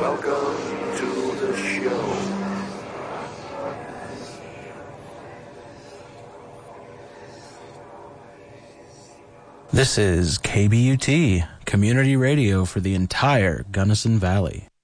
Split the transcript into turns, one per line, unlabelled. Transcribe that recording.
Welcome to the show.
This is KBUT, community radio for the entire Gunnison Valley.